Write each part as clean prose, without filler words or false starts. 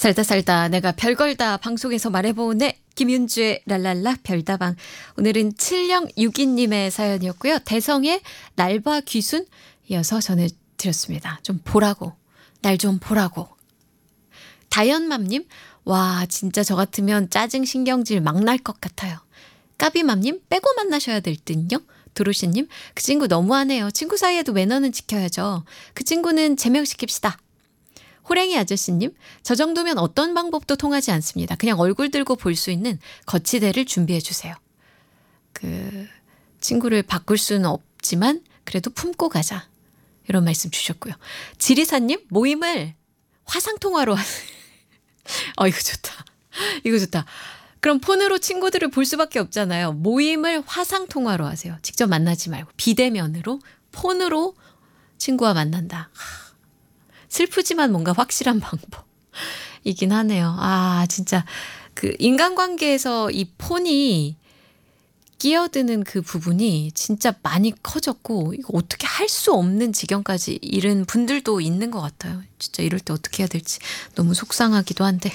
살다 살다 내가 별걸 다 방송에서 말해보네. 김윤주의 랄랄라 별다방. 오늘은 7062님의 사연이었고요. 대성의 날봐 귀순 이어서 전해드렸습니다. 좀 보라고. 날 좀 보라고. 다연맘님. 와 진짜 저 같으면 짜증 신경질 막 날 것 같아요. 까비맘님. 빼고 만나셔야 될 듯요. 도로시님. 그 친구 너무하네요. 친구 사이에도 매너는 지켜야죠. 그 친구는 제명시킵시다. 호랭이 아저씨님, 저 정도면 어떤 방법도 통하지 않습니다. 그냥 얼굴 들고 볼 수 있는 거치대를 준비해 주세요. 그 친구를 바꿀 수는 없지만 그래도 품고 가자. 이런 말씀 주셨고요. 지리사님, 모임을 화상통화로 하세요. 이거 좋다. 이거 좋다. 그럼 폰으로 친구들을 볼 수밖에 없잖아요. 모임을 화상통화로 하세요. 직접 만나지 말고 비대면으로 폰으로 친구와 만난다. 슬프지만 뭔가 확실한 방법이긴 하네요. 아, 진짜 그 인간관계에서 이 폰이 끼어드는 그 부분이 진짜 많이 커졌고 이거 어떻게 할 수 없는 지경까지 이른 분들도 있는 것 같아요. 진짜 이럴 때 어떻게 해야 될지 너무 속상하기도 한데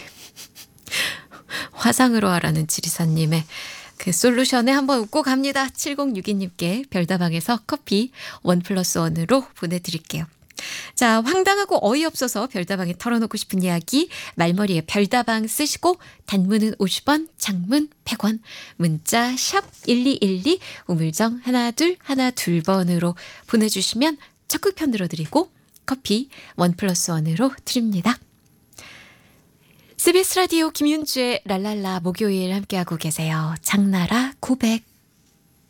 화상으로 하라는 지리사님의 그 솔루션에 한번 웃고 갑니다. 7062님께 별다방에서 커피 1+1으로 보내드릴게요. 자, 황당하고 어이없어서 별다방에 털어놓고 싶은 이야기 말머리에 별다방 쓰시고 단문은 50원, 장문 100원, 문자 샵 1212 우물정 1212번으로 보내주시면 적극 편들어드리고 커피 1+1으로 드립니다. CBS 라디오 김윤주의 랄랄라 목요일 함께하고 계세요. 장나라 고백.